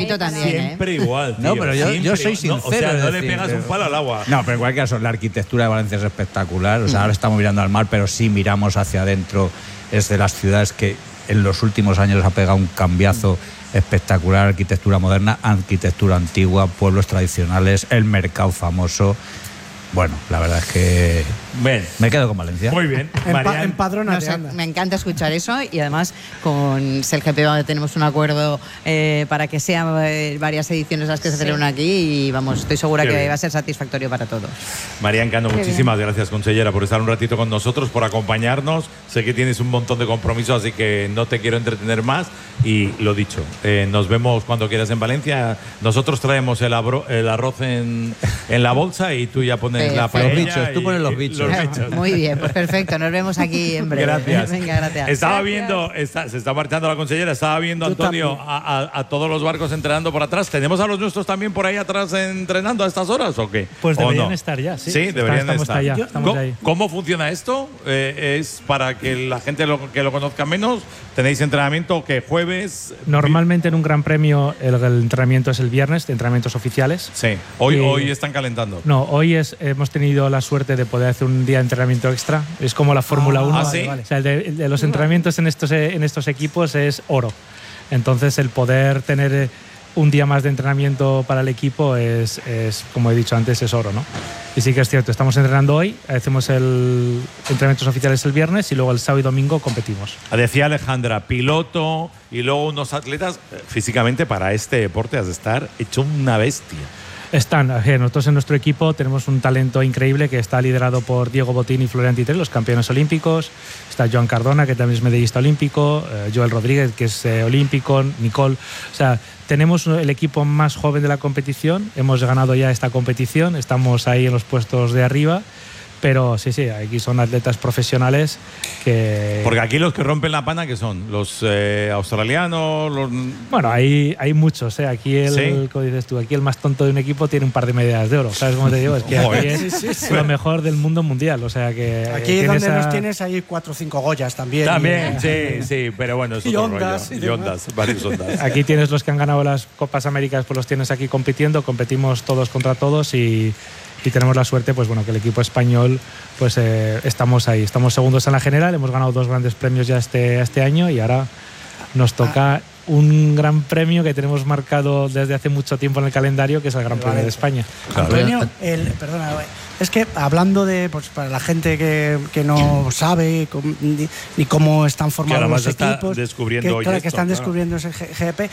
bonito también. Siempre igual, tío. No, pero yo soy sincero. O sea, no le decir, pegas un palo al agua. No, pero en cualquier caso, la arquitectura de Valencia es espectacular. O sea, ahora estamos mirando al mar, pero sí miramos hacia adentro. Es de las ciudades que en los últimos años ha pegado un cambiazo espectacular. Arquitectura moderna, arquitectura antigua, pueblos tradicionales, el mercado famoso. Bueno, la verdad es que me quedo con Valencia. Muy bien. Empadrónate, No sé, me encanta escuchar eso y además con SELGP tenemos un acuerdo para que sean varias ediciones las que se celebran aquí y vamos, estoy segura Qué que bien. va a ser satisfactorio para todos. María Encando, Qué muchísimas gracias, consellera, por estar un ratito con nosotros, por acompañarnos. Sé que tienes un montón de compromisos, así que no te quiero entretener más. Y lo dicho, nos vemos cuando quieras en Valencia. Nosotros traemos el arroz en la bolsa y tú ya pones la paella. Los bichos, tú pones los bichos. Muy bien, pues perfecto, nos vemos aquí en breve. Gracias. Venga, gracias. Estaba viendo, se está marchando la consellera, estaba viendo, Antonio, a todos los barcos entrenando por atrás. ¿Tenemos a los nuestros también por ahí atrás entrenando a estas horas o qué? Pues deberían ¿O no? estar ya, sí. Sí, deberían estar. Estamos ya ahí. ¿Cómo funciona esto? ¿Es para que la gente que lo conozca menos? ¿Tenéis entrenamiento que jueves? Normalmente en un gran premio el entrenamiento es el viernes, de entrenamientos oficiales. Sí, hoy están calentando. No, hoy hemos tenido la suerte de poder hacer un día de entrenamiento extra. Es como la Fórmula 1. ¿sí? O sea, el de los entrenamientos en estos equipos es oro. Entonces el poder tener un día más de entrenamiento para el equipo es, como he dicho antes, es oro, ¿no? Y sí que es cierto, estamos entrenando hoy, hacemos el entrenamientos oficiales el viernes y luego el sábado y domingo competimos. Decía Alejandra, piloto y luego unos atletas. Físicamente para este deporte has de estar hecho una bestia. Nosotros en nuestro equipo tenemos un talento increíble que está liderado por Diego Botín y Florian Tittel, los campeones olímpicos. Está Joan Cardona, que también es medallista olímpico, Joel Rodríguez, que es olímpico, Nicole. O sea, tenemos el equipo más joven de la competición, hemos ganado ya esta competición, estamos ahí en los puestos de arriba. Pero sí, aquí son atletas profesionales que... Porque aquí los que rompen la pana, ¿qué son? ¿Los australianos? Bueno, hay muchos, ¿eh? Aquí como dices tú, aquí el más tonto de un equipo tiene un par de medallas de oro. ¿Sabes cómo te digo? Es que aquí es lo mejor del mundo mundial. O sea que aquí donde nos tienes hay 4 o 5 Goyas también. También, sí, pero bueno, es otro Ondas, rollo. Y ondas, varios ondas. Aquí tienes los que han ganado las Copas Américas, pues los tienes aquí compitiendo, competimos todos contra todos y tenemos la suerte, pues bueno, que el equipo español, pues estamos ahí, estamos segundos en la general, hemos ganado 2 grandes premios ya este año y ahora nos toca un gran premio que tenemos marcado desde hace mucho tiempo en el calendario, que es el Gran Premio de España. Antonio, perdona, es que hablando de, pues para la gente que no sabe ni cómo están formados los equipos, que están descubriendo ese GP,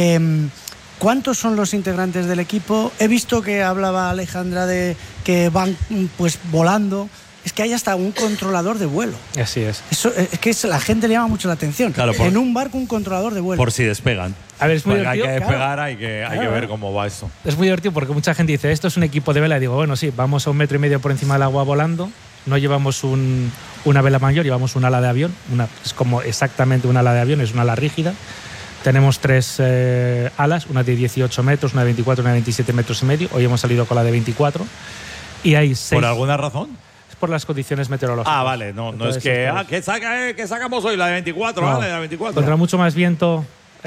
¿cuántos son los integrantes del equipo? He visto que hablaba Alejandra de que van pues volando. Es que hay hasta un controlador de vuelo. Así es. Eso, es que la gente le llama mucho la atención. Claro, en un barco un controlador de vuelo. Por si despegan. A ver, es muy divertido. Hay que despegar, hay que ver cómo va eso. Es muy divertido porque mucha gente dice, esto es un equipo de vela. Y digo, bueno, sí, vamos a 1,5 metros por encima del agua volando. No llevamos una vela mayor, llevamos un ala de avión. Es como exactamente un ala de avión, es una ala rígida. Tenemos 3 alas, una de 18 metros, una de 24, una de 27 metros y medio. Hoy hemos salido con la de 24. Y hay 6. ¿Por alguna razón? Es por las condiciones meteorológicas. Ah, vale, no es que que sacamos hoy la de 24, no, vale, la de 24. Contra mucho más viento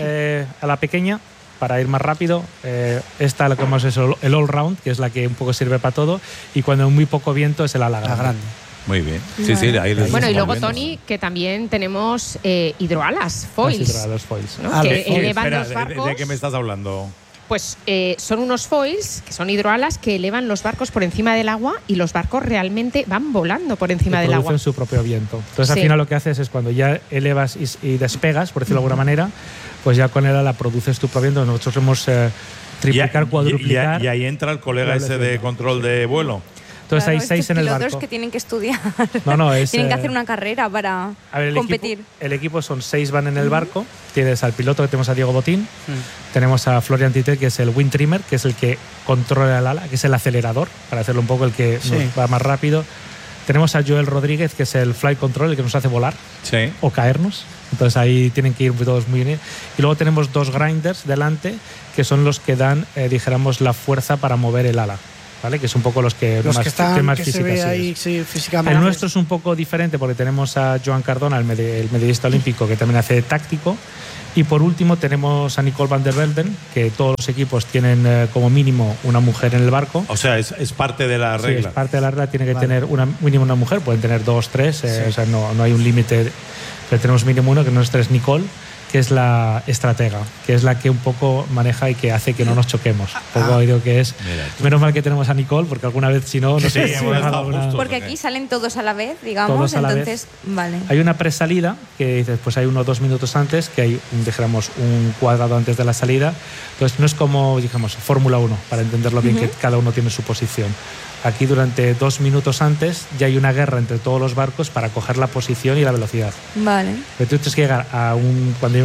a la pequeña, para ir más rápido. Esta, lo que hemos es el all round, que es la que un poco sirve para todo. Y cuando hay muy poco viento es el ala grande. Muy bien. Sí, ahí bueno, y luego, Tony, que también tenemos hidroalas, foils. Los foils. ¿No? Que elevan los barcos. ¿De qué me estás hablando? Pues son unos foils, que son hidroalas, que elevan los barcos por encima del agua y los barcos realmente van volando por encima del agua. Producen su propio viento. Entonces, al final lo que haces es cuando ya elevas y despegas, por decirlo de alguna manera, pues ya con el ala produces tu propio viento. Nosotros hemos triplicar, cuadruplicar. Y ahí entra el colega ese de control de vuelo. claro, Entonces hay 6 en el barco. pilotos que tienen que estudiar. Tienen que hacer una carrera para competir. El equipo son 6 van en el barco. Tienes al piloto, que tenemos a Diego Botín. Tenemos a Florian Tittel, que es el wind trimmer, que es el que controla el ala, que es el acelerador, para hacerlo un poco el que nos va más rápido. Tenemos a Joel Rodríguez, que es el flight control, el que nos hace volar o caernos. Entonces ahí tienen que ir todos muy bien. Y luego tenemos 2 grinders delante, que son los que dan, dijéramos, la fuerza para mover el ala. ¿Vale? Que es un poco los que están más que física, se ve ahí, físicamente. El nuestro es un poco diferente porque tenemos a Joan Cardona, el medallista olímpico, que también hace táctico, Y por último tenemos a Nicole van der Velden, que todos los equipos tienen como mínimo una mujer en el barco. O sea, es parte de la regla. Sí, es parte de la regla, tiene que tener mínimo una mujer, pueden tener 2, 3, o sea, no hay un límite, pero tenemos mínimo uno, que nuestra es Nicole, que es la estratega, que es la que un poco maneja y que hace que no nos choquemos. Un poco digo que es. Menos mal que tenemos a Nicole, porque alguna vez si no, no sé. Porque aquí salen todos a la vez, digamos, todos entonces, vale. Hay una presalida que dices, pues hay 1 o 2 minutos antes, que hay dijéramos, un cuadrado antes de la salida. Entonces no es como, digamos, Fórmula 1, para entenderlo bien, que cada uno tiene su posición. Aquí durante 2 minutos antes ya hay una guerra entre todos los barcos para coger la posición y la velocidad. Vale. Pero tú tienes que llegar a cuando hay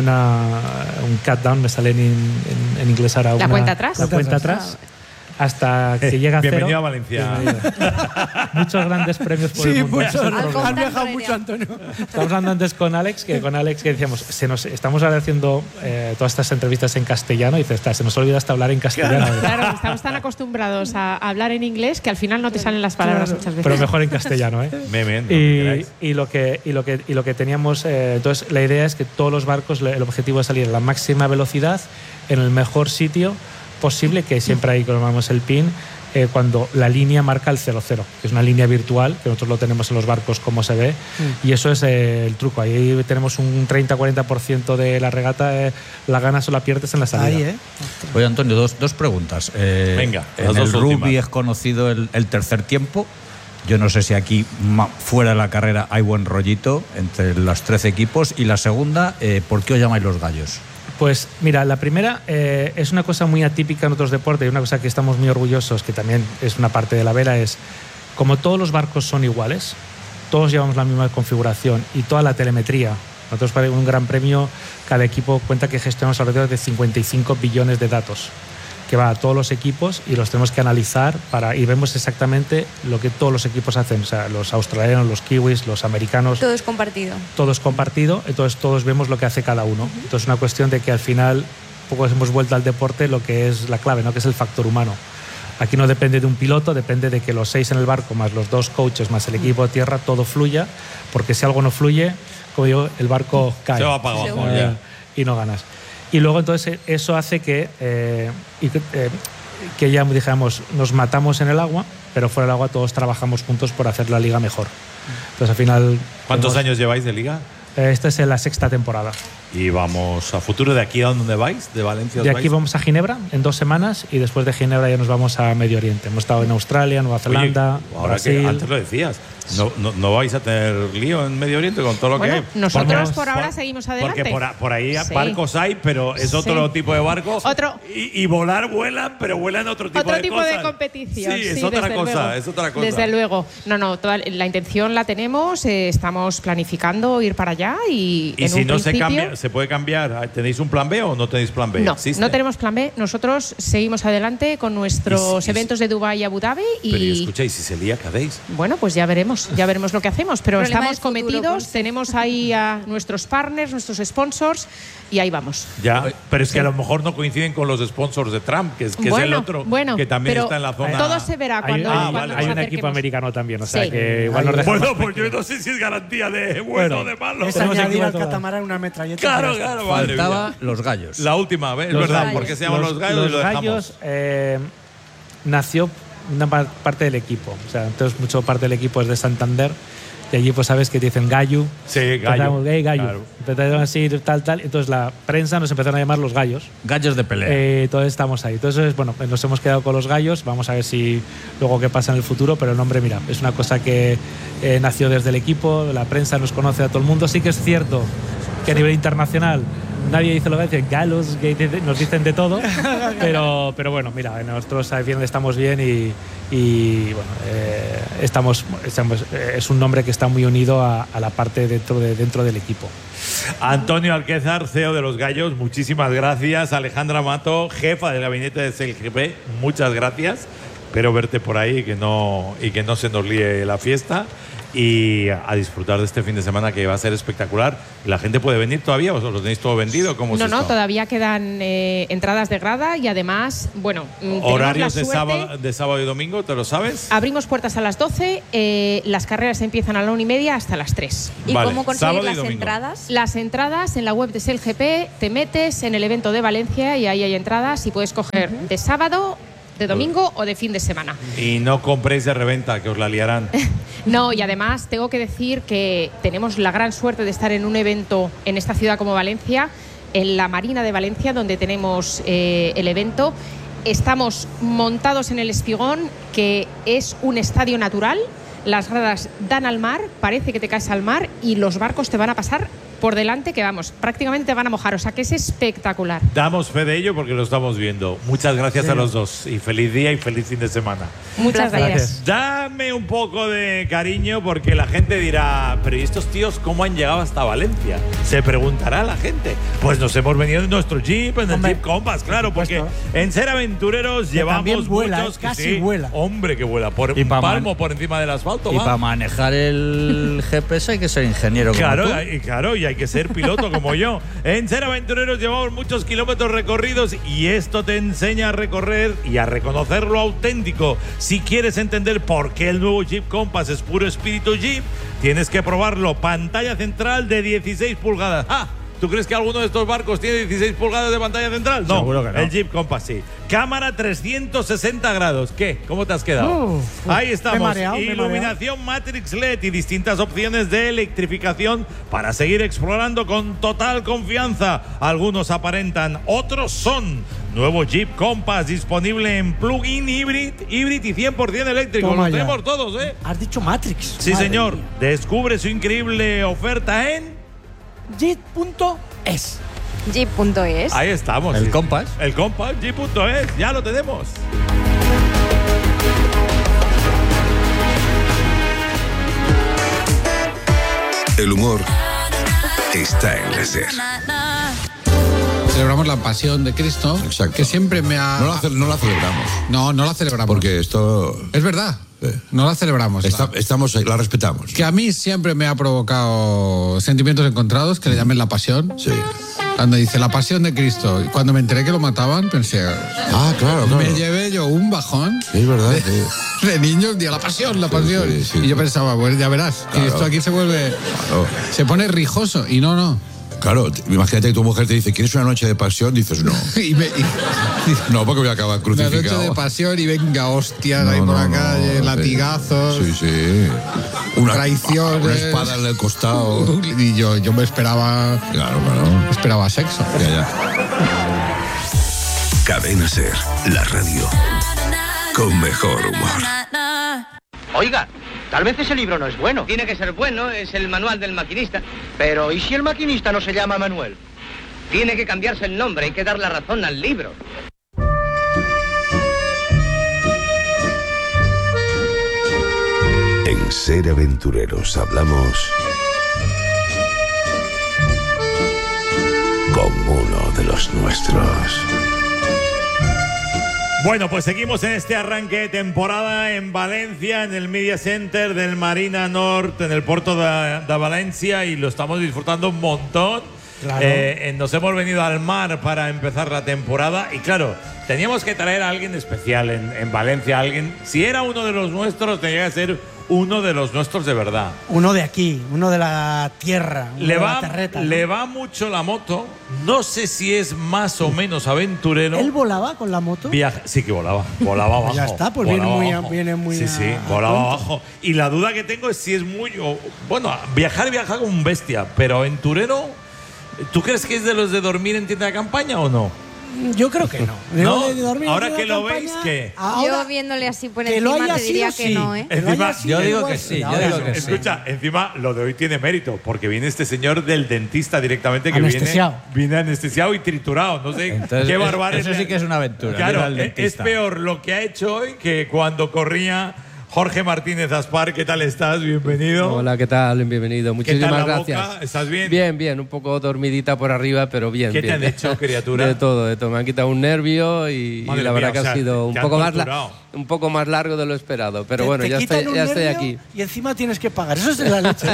un countdown, me sale en inglés ahora. ¿La cuenta atrás? La cuenta atrás. Hasta que llega a cero. Bienvenido a Valencia. Muchos grandes premios por el mundo. Has viajado mucho, Antonio. Estamos hablando antes con Alex, que decíamos, estamos ahora haciendo todas estas entrevistas en castellano y dices, se nos olvida hasta hablar en castellano. Claro, estamos tan acostumbrados a hablar en inglés que al final no te salen las palabras muchas veces. Pero mejor en castellano, ¿eh? Y lo que teníamos, entonces la idea es que todos los barcos, el objetivo es salir a la máxima velocidad en el mejor sitio posible, que siempre ahí colocamos el pin cuando la línea marca el 0-0, que es una línea virtual, que nosotros lo tenemos en los barcos como se ve, y eso es el truco. Ahí tenemos un 30-40% de la regata, la ganas o la pierdes en la salida. Ahí, Oye, Antonio, dos preguntas. Venga, en el rugby es conocido el tercer tiempo. Yo no sé si aquí fuera de la carrera hay buen rollito entre los 13 equipos. Y la segunda, ¿por qué os llamáis los gallos? Pues mira, la primera es una cosa muy atípica en otros deportes y una cosa que estamos muy orgullosos, que también es una parte de la vela, es como todos los barcos son iguales, todos llevamos la misma configuración y toda la telemetría. Nosotros para un gran premio, cada equipo cuenta que gestionamos alrededor de 55 billones de datos, que va a todos los equipos y los tenemos que analizar y vemos exactamente lo que todos los equipos hacen, o sea, los australianos, los kiwis, los americanos. Todo es compartido. Todo es compartido, entonces todos vemos lo que hace cada uno. Entonces es una cuestión de que al final poco hemos vuelto al deporte lo que es la clave, ¿no? Que es el factor humano. Aquí no depende de un piloto, depende de que los 6 en el barco, más los 2 coaches, más el equipo de tierra, todo fluya, porque si algo no fluye, como digo, el barco cae. Se va para abajo y no ganas. Y luego entonces eso hace que ya dijéramos, nos matamos en el agua, pero fuera del agua todos trabajamos juntos por hacer la liga mejor. Entonces al final... ¿Cuántos años lleváis de liga? Esta es la 6ª temporada. Y vamos a futuro, ¿de aquí a dónde vais? ¿De Valencia? De aquí vamos a Ginebra en 2 semanas y después de Ginebra ya nos vamos a Medio Oriente. Hemos estado en Australia, Nueva Zelanda, ahora Brasil. Que antes lo decías, ¿no vais a tener lío en Medio Oriente con todo lo que hay? Nosotros por ahora seguimos adelante. Porque por ahí barcos hay, pero es otro tipo de barcos. Y volar vuelan, pero vuelan otro tipo de cosas. Otro tipo de competición. Sí, es otra cosa. Desde luego. La intención la tenemos, estamos planificando ir para allá y si no se cambia, ¿se puede cambiar? ¿Tenéis un plan B o no tenéis plan B? No, no tenemos plan B. Nosotros seguimos adelante con nuestros eventos de Dubái y Abu Dhabi. Pero escucháis, si se lía, ¿qué hacéis? Bueno, pues ya veremos lo que hacemos. Pero estamos cometidos, tenemos ahí a nuestros partners, nuestros sponsors y ahí vamos. Ya, pero es que a lo mejor no coinciden con los sponsors de Trump, que es el otro, que también está en la zona. Todo se verá cuando hay un equipo americano también, o sea que igual nos dejamos. Bueno, pues yo no sé si es garantía de bueno o de malo. Es añadir al catamarán una metralleta. Claro, faltaba los gallos. La última vez, es verdad, ¿por qué se llaman los gallos? Los gallos nació una parte del equipo, o sea, entonces mucho parte del equipo es de Santander. Y allí pues sabes que te dicen gallo. Sí, gallo. Gallo. Claro. Empezaron a decir tal. Entonces la prensa nos empezaron a llamar los gallos. Gallos de pelea. Entonces estamos ahí. Entonces, bueno, nos hemos quedado con los gallos. Vamos a ver si luego qué pasa en el futuro. Pero el nombre, mira, es una cosa que nació desde el equipo. La prensa nos conoce a todo el mundo. Sí que es cierto que a nivel internacional nadie dice lo que dicen galos, nos dicen de todo. pero bueno, mira, nosotros al final estamos bien y bueno, es un nombre que está muy unido a la parte dentro del equipo. Antonio Alquézar, CEO de los Gallos, muchísimas gracias. Alejandra Mato, jefa del gabinete de CLGP, muchas gracias. Espero verte por ahí y que no se nos líe la fiesta. y a disfrutar de este fin de semana que va a ser espectacular. ¿La gente puede venir todavía? ¿Vosotros lo tenéis todo vendido? ¿Cómo no, todavía quedan entradas de grada y además, bueno, horarios de sábado y domingo, ¿te lo sabes? Abrimos puertas a las 12, las carreras empiezan a la 1:30 hasta las 3. ¿Y cómo conseguir las entradas? Las entradas en la web de SailGP, te metes en el evento de Valencia y ahí hay entradas y puedes coger de sábado, de domingo o de fin de semana. Y no compréis de reventa, que os la liarán. No, y además tengo que decir que tenemos la gran suerte de estar en un evento en esta ciudad como Valencia, en la Marina de Valencia, donde tenemos el evento. Estamos montados en el Espigón, que es un estadio natural. Las gradas dan al mar, parece que te caes al mar y los barcos te van a pasar por delante, que vamos, prácticamente te van a mojar, o sea que es espectacular. Damos fe de ello porque lo estamos viendo. Muchas gracias a los dos y feliz día y feliz fin de semana. Muchas gracias. Dame un poco de cariño porque la gente dirá, pero ¿y estos tíos cómo han llegado hasta Valencia? Se preguntará la gente. Pues nos hemos venido en nuestro Jeep, en el Jeep Compass, claro, porque en Ser Aventureros que llevamos muchos que casi vuela. Hombre, que vuela, por un palmo por encima del asfalto. Y para manejar el GPS hay que ser ingeniero. Claro, como tú. Claro, y hay que ser piloto como yo. En Ser Aventureros llevamos muchos kilómetros recorridos y esto te enseña a recorrer y a reconocer lo auténtico. Si quieres entender por qué el nuevo Jeep Compass es puro espíritu Jeep, tienes que probarlo. Pantalla central de 16 pulgadas. ¡Ah! ¿Tú crees que alguno de estos barcos tiene 16 pulgadas de pantalla central? No, seguro que no. El Jeep Compass sí. Cámara 360 grados. ¿Qué? ¿Cómo te has quedado? Ahí estamos. Iluminación Matrix LED y distintas opciones de electrificación para seguir explorando con total confianza. Algunos aparentan, otros son. Nuevo Jeep Compass disponible en plug-in híbrido y 100% eléctrico. Toma Los ya. tenemos todos, ¿eh? Has dicho Matrix. Sí, Madre señor. mía. Descubre su increíble oferta en Jeep.es. Jeep.es. Ahí estamos. El Compass. El Compass, Jeep.es, ya lo tenemos. El humor está en la SER. Celebramos la pasión de Cristo. Exacto. Que siempre me ha... No la celebramos. No la celebramos. Porque esto... Es verdad. No la celebramos. Estamos ahí, la respetamos. Que a mí siempre me ha provocado sentimientos encontrados, que le llamen la pasión. Sí. Cuando dice la pasión de Cristo, y cuando me enteré que lo mataban, pensé... Ah, claro. Me llevé yo un bajón. Es verdad. De niños, la pasión, la pasión. Sí. Y yo pensaba, pues ya verás, que esto aquí se vuelve... Claro. Se pone rijoso, y no. Claro, imagínate que tu mujer te dice, ¿quieres una noche de pasión? Dices, no. No, porque voy a acabar Una crucificado. noche de pasión y venga hostias ahí por la calle, latigazos. Sí. Traiciones. Una espada en el costado. Y yo me esperaba... Claro. Esperaba sexo. Ya. Cadena SER, la radio con mejor humor. Oiga, tal vez ese libro no es bueno. Tiene que ser bueno, es el manual del maquinista. Pero ¿y si el maquinista no se llama Manuel? Tiene que cambiarse el nombre, hay que dar la razón al libro. En Ser Aventureros hablamos con uno de los nuestros. Bueno, pues seguimos en este arranque de temporada en Valencia, en el Media Center del Marina Norte, en el puerto de Valencia, y lo estamos disfrutando un montón. Claro. Nos hemos venido al mar para empezar la temporada y claro, teníamos que traer a alguien especial en Valencia, alguien, si era uno de los nuestros, tenía que ser uno de los nuestros de verdad. Uno de aquí, uno de la tierra, le va mucho la moto, no sé si es más o menos aventurero. ¿Él volaba con la moto? Sí que volaba abajo. Ya está, pues viene muy Sí, volaba abajo. Y la duda que tengo es si es muy... Bueno, viaja como un bestia, pero aventurero, ¿tú crees que es de los de dormir en tienda de campaña o no? Yo creo que no. No, de dormir ahora que lo veis, ¿qué? Yo viéndole así por que lo encima haya te diría sido, que sí. no, ¿eh? Encima, yo digo que sí. Escucha, encima lo de hoy tiene mérito, porque viene este señor del dentista directamente que viene anestesiado y triturado. No sé. Entonces, qué barbaridad. Eso sí que es una aventura. Claro, es peor lo que ha hecho hoy que cuando corría Jorge Martínez Aspar, ¿qué tal estás? Bienvenido. Hola, ¿qué tal? Bienvenido. Muchísimas gracias. Boca? ¿Estás bien? Bien, bien. Un poco dormidita por arriba, pero bien. ¿Qué bien. te han hecho, criatura? De todo, de todo. Me han quitado un nervio y la verdad que ha sido un poco más largo de lo esperado. Pero bueno, ya estoy aquí. Y encima tienes que pagar. Eso es de la leche.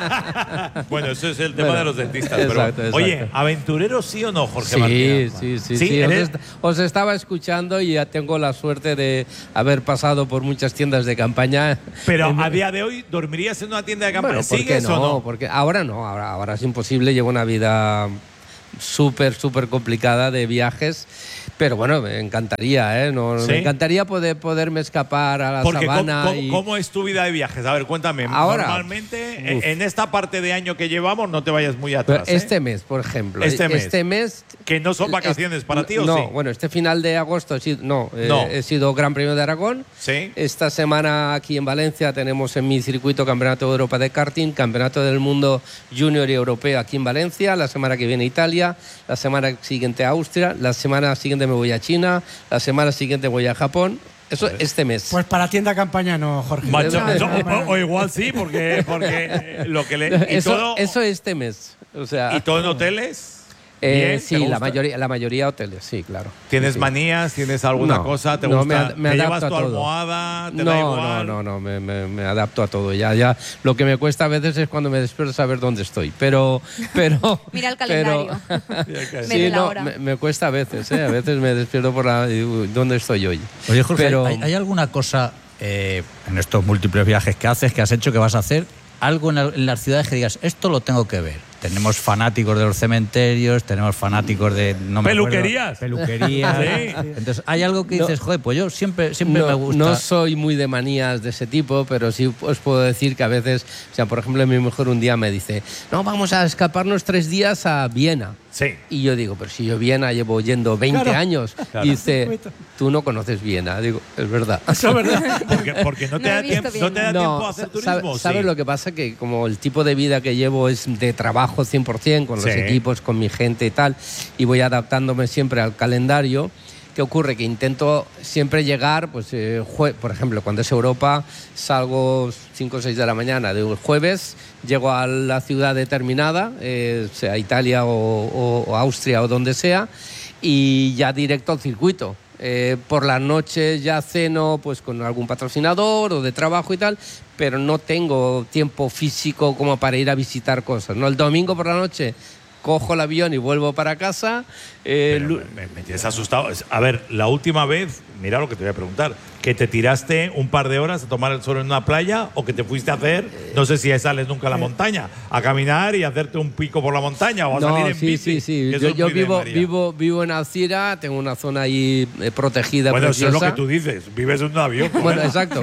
Bueno, eso es el tema de los dentistas. Exacto. Oye, ¿aventurero sí o no, Jorge Martínez? Sí. Os estaba escuchando y ya tengo la suerte de haber pasado por muchas tiendas de campaña. Pero a día de hoy, ¿dormirías en una tienda de campaña? Bueno, ¿sigues o no? Porque ahora no, ahora es imposible. Llevo una vida súper complicada de viajes, pero bueno, me encantaría, ¿Sí? Me encantaría poderme escapar a la sabana. ¿Cómo es tu vida de viajes? A ver, cuéntame. Ahora, normalmente, en esta parte de año que llevamos, no te vayas muy atrás. Este mes, por ejemplo. Este mes. ¿Que no son vacaciones para ti o sí? No, bueno, este final de agosto he sido Gran Premio de Aragón. Sí. Esta semana aquí en Valencia tenemos en mi circuito Campeonato de Europa de Karting, Campeonato del Mundo Junior y Europeo aquí en Valencia. La semana que viene Italia. La semana siguiente a Austria, la semana siguiente me voy a China, la semana siguiente voy a Japón. Eso este mes. Pues para tienda campaña no, Jorge. O igual sí, porque lo que le... Eso este mes. O sea, ¿y todo en hoteles? Sí, la mayoría hoteles, sí, claro. ¿Tienes sí. manías? ¿Tienes alguna cosa? ¿Te gusta? Me ¿Te adapto llevas tu a todo. almohada? ¿Te da igual? No, me adapto a todo. Ya, lo que me cuesta a veces es cuando me despierto saber dónde estoy. Pero mira el calendario. Sí, me cuesta a veces. A veces me despierto por dónde estoy hoy. Oye, Jorge, ¿hay alguna cosa en estos múltiples viajes que haces, que has hecho, que vas a hacer, algo en las ciudades que digas, esto lo tengo que ver? Tenemos fanáticos de los cementerios, tenemos fanáticos de... peluquerías. Peluquerías. Sí. Entonces, hay algo que dices, joder, pues yo siempre me gusta. No soy muy de manías de ese tipo, pero sí os puedo decir que a veces, o sea, por ejemplo, mi mujer un día me dice, no, vamos a escaparnos 3 días a Viena. Sí. Y yo digo, pero si yo Viena llevo yendo 20 años. Claro. Y dice, tú no conoces Viena. Digo, es verdad. Eso es verdad. Porque no te da tiempo a hacer turismo. ¿Sabes lo que pasa? Que como el tipo de vida que llevo es de trabajo 100%, con los equipos, con mi gente y tal, y voy adaptándome siempre al calendario. ¿Qué ocurre? Que intento siempre llegar, pues, por ejemplo, cuando es Europa, salgo 5 o 6 de la mañana de un jueves, llego a la ciudad determinada, sea Italia o Austria o donde sea, y ya directo al circuito. Por la noche ya ceno pues con algún patrocinador o de trabajo y tal, pero no tengo tiempo físico como para ir a visitar cosas, ¿no? El domingo por la noche cojo el avión y vuelvo para casa. Me tienes asustado. A ver, la última vez, mira lo que te voy a preguntar, que te tiraste un par de horas a tomar el sol en una playa o que te fuiste a hacer, no sé si sales nunca a la montaña, a caminar y hacerte un pico por la montaña o a salir en bici. Sí. Yo vivo en Alcira, tengo una zona ahí protegida. Bueno, preciosa. Eso es lo que tú dices, vives en un avión. Bueno, exacto,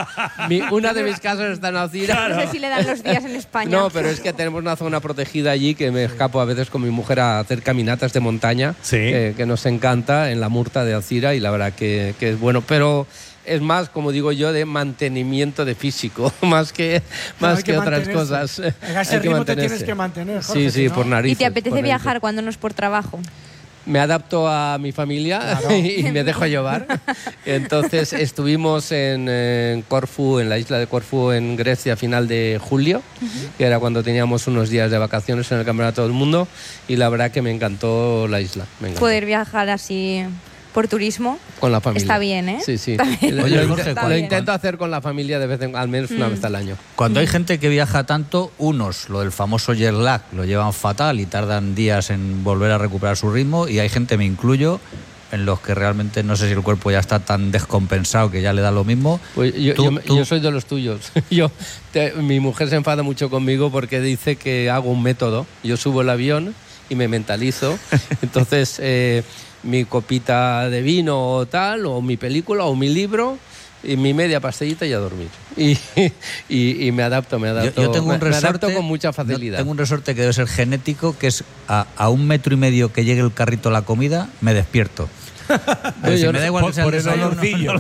una de mis casas está en Alcira. Claro. No sé si le dan los días en España. No, pero es que tenemos una zona protegida allí que me escapo a veces con mi mujer a hacer caminatas de montaña, que nos encanta en la Murta de Alcira, y la verdad que es bueno, pero es más, como digo yo, de mantenimiento de físico, más que otras cosas. En ese ritmo te tienes que mantener, Jorge. Sí, ¿no? Por narices. ¿Y te apetece viajar cuando no es por trabajo? Me adapto a mi familia y me dejo llevar. Entonces estuvimos en Corfú, en la isla de Corfú, en Grecia, a final de julio, que era cuando teníamos unos días de vacaciones en el Campeonato del Mundo, y la verdad que me encantó la isla. Poder viajar así por turismo con la familia está bien, ¿eh? Sí. Oye, Jorge, lo intento hacer con la familia al menos una vez al año. Cuando hay gente que viaja tanto, unos, lo del famoso jet lag, lo llevan fatal y tardan días en volver a recuperar su ritmo, y hay gente, me incluyo, en los que realmente no sé si el cuerpo ya está tan descompensado que ya le da lo mismo. Pues yo soy de los tuyos. Mi mujer se enfada mucho conmigo porque dice que hago un método. Yo subo el avión y me mentalizo. Entonces, mi copita de vino o tal, o mi película o mi libro, y mi media pastillita y a dormir. Y me adapto. Yo tengo un resorte, me adapto con mucha facilidad. Tengo un resorte que debe ser genético, que es a 1,5 metros que llegue el carrito a la comida, me despierto. Pero si me da igual que sea el desayuno,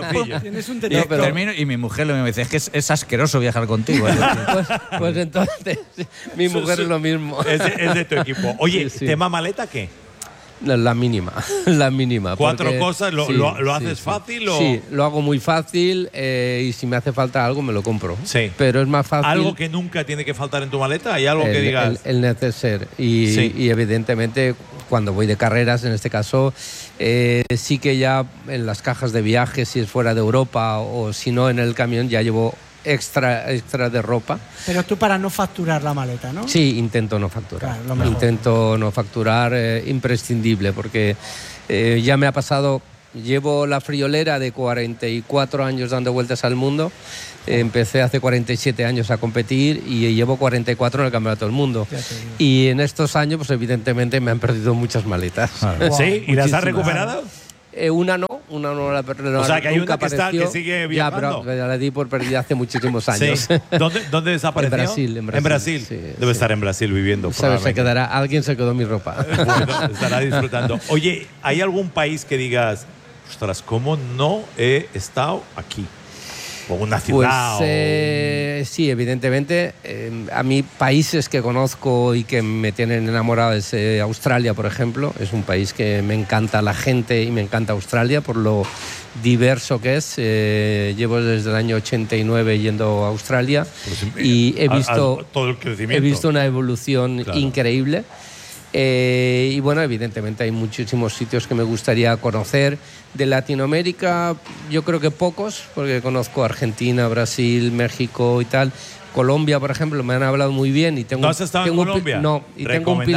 termino, y mi mujer me dice, es que es asqueroso viajar contigo. Pues entonces, mi mujer es lo mismo. Es de tu equipo. Oye, ¿tema maleta qué? La mínima, la mínima. 4 cosas, ¿lo haces fácil o...? Sí, lo hago muy fácil y si me hace falta algo me lo compro. Sí. Pero es más fácil... ¿Algo que nunca tiene que faltar en tu maleta? ¿Hay algo que digas? El neceser. Y evidentemente cuando voy de carreras, en este caso, sí que ya en las cajas de viaje, si es fuera de Europa o si no en el camión, ya llevo extra de ropa. Pero tú para no facturar la maleta, ¿no? Sí, intento no facturar. Claro, lo mejor. Intento no facturar, imprescindible, porque ya me ha pasado, llevo la friolera de 44 años dando vueltas al mundo. Empecé hace 47 años a competir y llevo 44 en el Campeonato del Mundo. Y en estos años, pues evidentemente me han perdido muchas maletas. ¿Sí? ¿Y las has recuperado? Una no la perdí. O sea, que hay una que sigue viajando. Ya, pero la di por perdida hace muchísimos años. Sí. ¿Dónde desapareció? En Brasil. Sí, debe estar en Brasil viviendo. Alguien se quedó mi ropa. Bueno, estará disfrutando. Oye, ¿hay algún país que digas, ostras, cómo no he estado aquí? O una ciudad. Pues sí, evidentemente. A mí países que conozco y que me tienen enamorado es Australia, por ejemplo. Es un país que me encanta la gente y me encanta Australia por lo diverso que es. Llevo desde el año 89 yendo a Australia y he visto todo el crecimiento. He visto una evolución increíble. Y bueno, evidentemente hay muchísimos sitios que me gustaría conocer. De Latinoamérica, yo creo que pocos, porque conozco Argentina, Brasil, México y tal. Colombia, por ejemplo, me han hablado muy bien. Y tengo, ¿No has estado en Colombia? No, y tengo un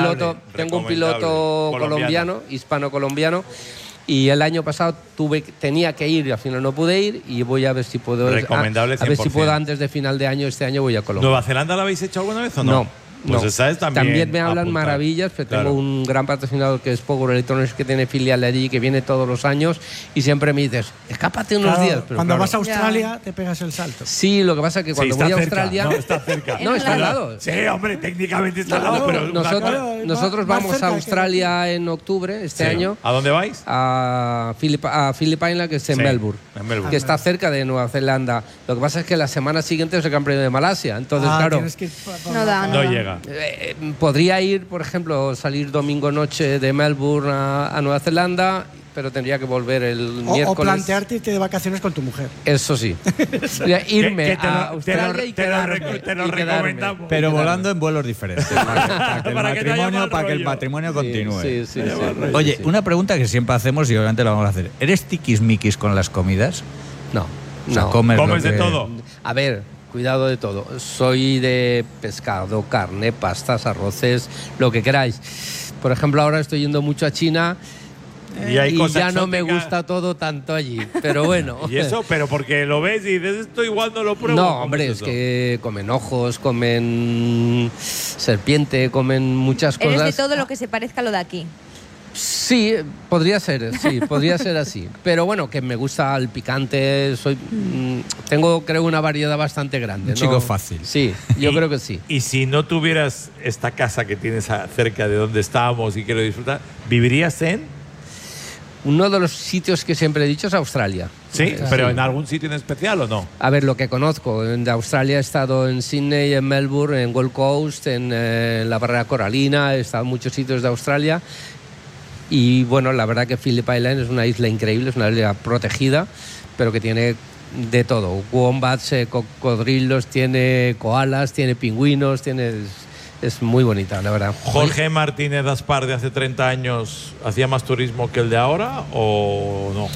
piloto colombiano, hispano-colombiano. Y el año pasado tenía que ir y al final no pude ir y voy a ver si puedo. Recomendable 100%. A ver si puedo antes de final de año, este año voy a Colombia. ¿Nueva Zelanda la habéis hecho alguna vez o no? No. Pues esa es también me hablan apuntar. maravillas, pero tengo un gran patrocinador que es Power Electronics, que tiene filial allí, que viene todos los años y siempre me dices, escápate unos días. Pero cuando vas a Australia te pegas el salto. Sí, lo que pasa es que cuando voy a Australia... No, está cerca. No, está al lado. Sí, hombre, técnicamente está al lado, pero... Nosotros vamos a Australia en octubre, este año. ¿A dónde vais? A Phillip Island, que es en Melbourne, que está cerca de Nueva Zelanda. Lo que pasa es que la semana siguiente es el Gran Premio de Malasia, entonces claro... No llega. Podría ir, por ejemplo, salir domingo noche de Melbourne a Nueva Zelanda, pero tendría que volver el miércoles. O plantearte irte de vacaciones con tu mujer. Eso sí. Irme a Australia y quedarme. Te lo recomendamos. Pero volando en vuelos diferentes. Para que el matrimonio continúe. Sí. Oye, una pregunta que siempre hacemos y obviamente la vamos a hacer. ¿Eres tiquismiquis con las comidas? No. O sea, ¿Comes de todo? A ver, cuidado de todo. Soy de pescado, carne, pastas, arroces, lo que queráis. Por ejemplo, ahora estoy yendo mucho a China y ya no me gusta todo tanto allí. Pero bueno. ¿Y eso? ¿Pero porque lo ves y dices esto igual no lo pruebo? No, hombre, es que comen ojos, comen serpiente, comen muchas cosas. Eres de todo lo que se parezca a lo de aquí. Sí, podría ser así. Pero bueno, que me gusta el picante, tengo creo una variedad bastante grande. Un chico fácil. Sí, yo creo que sí. Y si no tuvieras esta casa que tienes cerca de donde estábamos y quiero disfrutar, ¿vivirías en? Uno de los sitios que siempre he dicho es Australia. Sí, pero ¿en algún sitio en especial o no? A ver, lo que conozco. En Australia he estado en Sydney, en Melbourne, en Gold Coast, en la Barrera Coralina, he estado en muchos sitios de Australia. Y bueno, la verdad que Phillip Island es una isla increíble, es una isla protegida, pero que tiene de todo. Wombats, cocodrilos, tiene koalas, tiene pingüinos, es muy bonita, la verdad. ¿Jorge Martínez Aspar de hace 30 años hacía más turismo que el de ahora o no?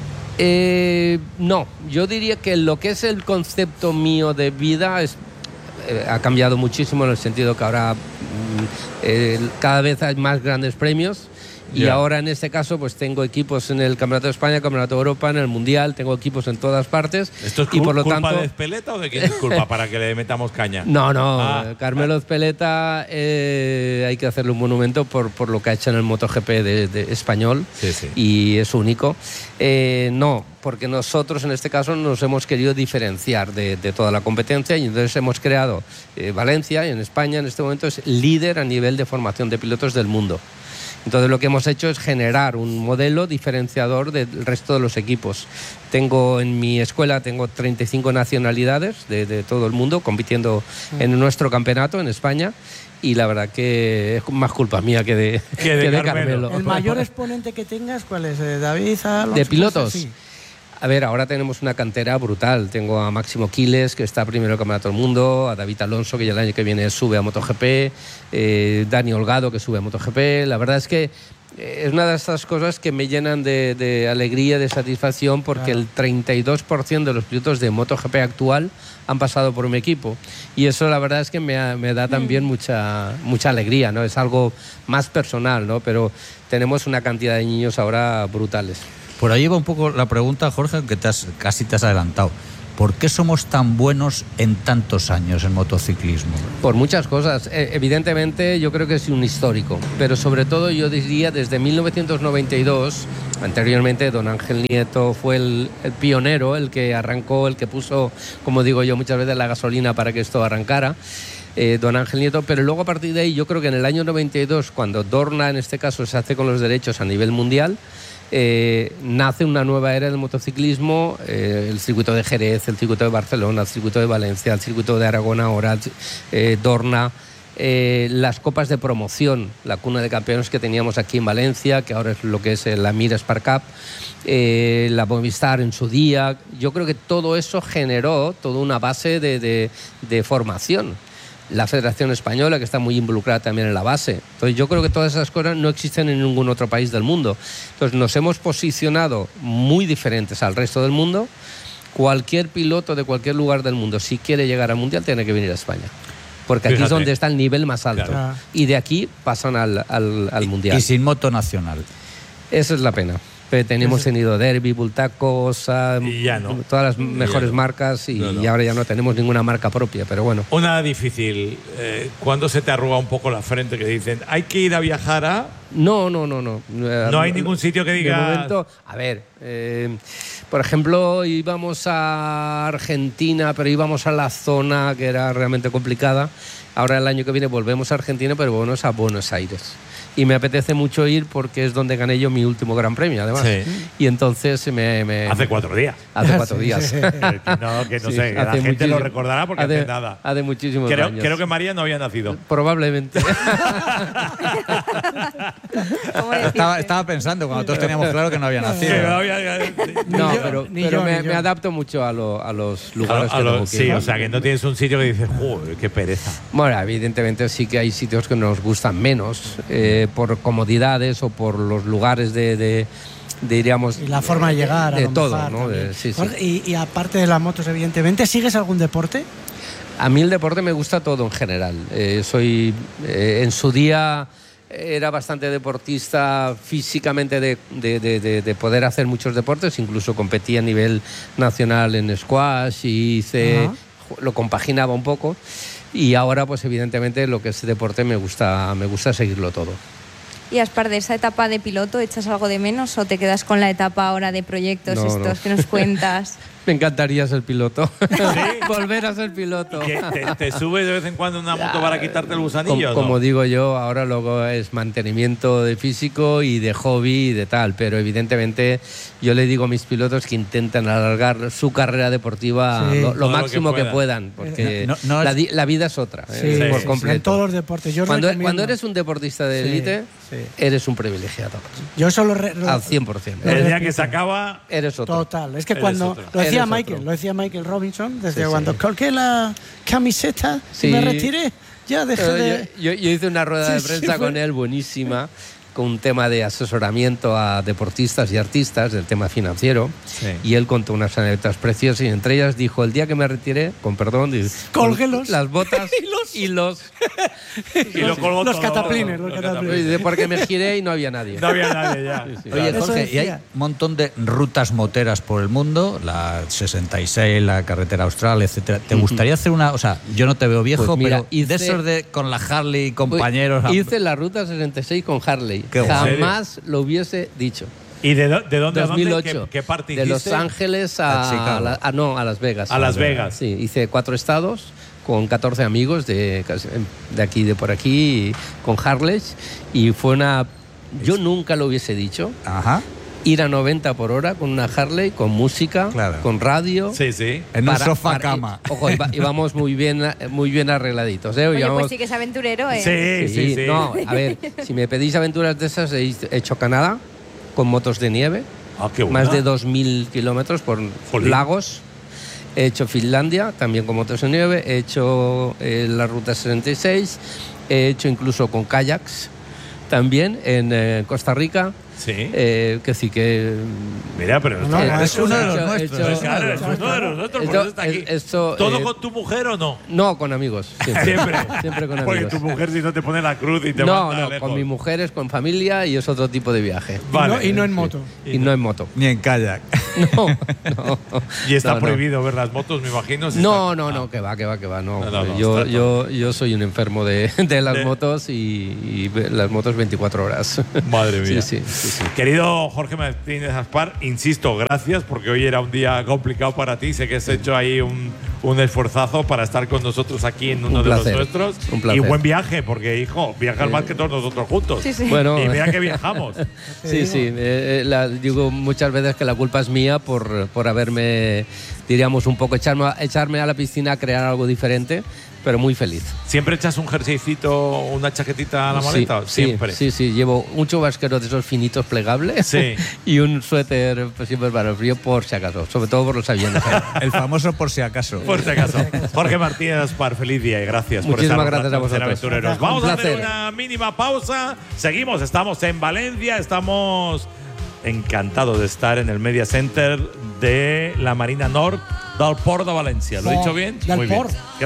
No, yo diría que lo que es el concepto mío de vida ha cambiado muchísimo en el sentido que ahora cada vez hay más grandes premios. Y ahora en este caso pues tengo equipos en el Campeonato de España, Campeonato de Europa, en el Mundial, tengo equipos en todas partes. ¿Esto es culpa de Ezpeleta o de quién es culpa para que le metamos caña? No, Carmelo Ezpeleta hay que hacerle un monumento por lo que ha hecho en el MotoGP de español y es único. No, porque nosotros en este caso nos hemos querido diferenciar de toda la competencia y entonces hemos creado Valencia, y en España en este momento es líder a nivel de formación de pilotos del mundo. Entonces lo que hemos hecho es generar un modelo diferenciador del resto de los equipos. En mi escuela tengo 35 nacionalidades de todo el mundo compitiendo en nuestro campeonato en España. Y la verdad que es más culpa mía que de Carmelo. ¿El mayor exponente que tengas cuál es? ¿David Alonso? ¿De pilotos? Sí. A ver, ahora tenemos una cantera brutal. Tengo a Máximo Quiles, que está primero en el Campeonato del Mundo, a David Alonso, que ya el año que viene sube a MotoGP, Dani Holgado, que sube a MotoGP. La verdad es que es una de estas cosas que me llenan de alegría, de satisfacción, porque el 32% de los pilotos de MotoGP actual han pasado por mi equipo. Y eso la verdad es que me da también mucha alegría, ¿no? Es algo más personal, ¿no? Pero tenemos una cantidad de niños ahora brutales. Por ahí va un poco la pregunta, Jorge, que casi te has adelantado. ¿Por qué somos tan buenos en tantos años en motociclismo? Por muchas cosas. Evidentemente yo creo que es un histórico, pero sobre todo yo diría desde 1992, anteriormente don Ángel Nieto fue el pionero, el que arrancó, el que puso, como digo yo muchas veces, la gasolina para que esto arrancara. Don Ángel Nieto, pero luego a partir de ahí yo creo que en el año 92, cuando Dorna en este caso se hace con los derechos a nivel mundial, nace una nueva era del motociclismo, el circuito de Jerez, el circuito de Barcelona, el circuito de Valencia, el circuito de Aragón ahora, Dorna, las copas de promoción, la cuna de campeones que teníamos aquí en Valencia, que ahora es lo que es la Mira Spark Cup, la Movistar en su día. Yo creo que todo eso generó toda una base de formación. La Federación Española, que está muy involucrada también en la base. Entonces yo creo que todas esas cosas no existen en ningún otro país del mundo. Entonces nos hemos posicionado muy diferentes al resto del mundo. Cualquier piloto de cualquier lugar del mundo, si quiere llegar al Mundial, tiene que venir a España. Porque aquí es donde está el nivel más alto. Claro. Y de aquí pasan al Mundial. Y sin moto nacional. Esa es la pena. Pero hemos tenido Derby, Bultacos, todas las mejores marcas y ahora ya no tenemos ninguna marca propia, pero bueno. Una difícil, ¿cuándo se te arruga un poco la frente que dicen, hay que ir a viajar a...? No. No hay ningún sitio que diga... De momento, a ver, por ejemplo, íbamos a Argentina, pero íbamos a la zona que era realmente complicada. Ahora el año que viene volvemos a Argentina, pero volvemos a Buenos Aires. Y me apetece mucho ir porque es donde gané yo mi último Gran Premio, además. Sí. Y entonces Hace 4 días. Hace 4 días. Sí. Que no sé, la gente lo recordará porque hace nada. Hace muchísimos años. Creo que María no había nacido. Probablemente. Estaba pensando, cuando todos teníamos claro que no había nacido. No, pero me adapto mucho a los lugares que tengo que ir. Sí, o sea, que no tienes un sitio que dices, ¡joder, qué pereza! Bueno, evidentemente sí que hay sitios que nos gustan menos, por comodidades o por los lugares diríamos... Y la forma de llegar. De todo, ¿no? Sí. Y aparte de las motos, evidentemente, ¿sigues algún deporte? A mí el deporte me gusta todo en general. En su día era bastante deportista físicamente de poder hacer muchos deportes, incluso competí a nivel nacional en squash y lo compaginaba un poco. Y ahora, pues evidentemente, lo que es deporte me gusta seguirlo todo. Y Aspar, de esa etapa de piloto, ¿echas algo de menos o te quedas con la etapa ahora de proyectos que nos cuentas? Me encantaría ser piloto. ¿Sí? Volver a ser piloto. ¿Te subes de vez en cuando una moto para quitarte el gusanillo? Como digo yo, ahora luego es mantenimiento de físico y de hobby y de tal, pero evidentemente yo le digo a mis pilotos que intenten alargar su carrera deportiva lo máximo que puedan, porque la vida es otra, por completo. En todos los deportes. Cuando eres un deportista de élite, eres un privilegiado. Yo solo al 100%. El día que se acaba, eres otro. Total. Es que cuando lo decía Michael Robinson, desde cuando colgué la camiseta y me retiré, ya dejé de... Yo hice una rueda de prensa con él buenísima, con un tema de asesoramiento a deportistas y artistas del tema financiero, y él contó unas anécdotas preciosas y entre ellas dijo, el día que me retiré, con perdón, colgué las botas y los cataplines. Porque me giré y no había nadie. No había nadie ya. Oye, Jorge, y hay un montón de rutas moteras por el mundo, la 66, la carretera austral, etcétera. ¿Te gustaría hacer una...? O sea, yo no te veo viejo, pues mira, pero de esos con la Harley, compañeros... Hice la ruta 66 con Harley. Jamás lo hubiese dicho. ¿Y de dónde 2008, ¿Qué parte hiciste? De Los Ángeles a Las Vegas. A Las Vegas. Sí, hice 4 estados con 14 amigos de aquí, de por aquí, con Harley, y fue una yo nunca lo hubiese dicho. Ajá. Ir a 90 por hora con una Harley, con música, con radio. Sí, sí. En un sofá cama. Ojo, íbamos muy bien arregladitos. Oye, pues sí que es aventurero, ¿eh? Sí. No, a ver, si me pedís aventuras de esas, he hecho Canadá con motos de nieve. Qué buena. Más de 2.000 kilómetros por lagos. He hecho Finlandia, también con motos de nieve. He hecho la Ruta 66. He hecho incluso con kayaks también en Costa Rica. Sí. Que sí que... Mira, pero es uno de los nuestros. Claro, es uno de los nuestros, por eso está aquí. ¿Todo con tu mujer o no? No, con amigos. Siempre con amigos. Porque tu mujer si no te pone la cruz y te manda lejos. Con mi mujer es con familia y es otro tipo de viaje. Y no en moto. Y no en moto. Ni en kayak. No. Y está prohibido ver las motos, me imagino. No, que va. No. Yo soy un enfermo de las motos y las motos 24 horas. Madre mía. Sí. Querido Jorge Martínez Aspar, insisto, gracias, porque hoy era un día complicado para ti. Sé que has hecho ahí un esforzazo para estar con nosotros aquí en uno de los nuestros. Un placer. Y buen viaje, porque, hijo, viajas más que todos nosotros juntos. Sí. Bueno, y mira que viajamos. Sí. Digo muchas veces que la culpa es mía por haberme, diríamos, un poco echarme a la piscina a crear algo diferente. Pero muy feliz. ¿Siempre echas un jerseycito, una chaquetita a la maleta? Siempre. Sí. Llevo un chubasquero de esos finitos plegables y un suéter siempre para el frío, por si acaso. Sobre todo por los aviones. El famoso por si acaso. Por si acaso. Jorge Martínez Aspar, feliz día y gracias por estar. Muchísimas gracias a vosotros. Aventureros. Vamos a hacer una mínima pausa. Seguimos, estamos en Valencia, estamos encantados de estar en el Media Center de la Marina Nord del Port de Valencia. ¿Lo he dicho bien? Del Muy Port. bien.